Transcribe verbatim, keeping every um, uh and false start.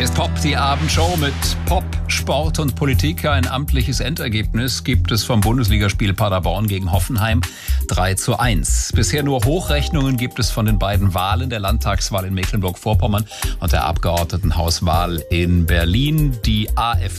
Hier ist Pop, die Abendshow mit Pop, Sport und Politik. Ein amtliches Endergebnis gibt es vom Bundesligaspiel Paderborn gegen Hoffenheim. drei zu eins. Bisher nur Hochrechnungen gibt es von den beiden Wahlen, der Landtagswahl in Mecklenburg-Vorpommern und der Abgeordnetenhauswahl in Berlin. Die AfD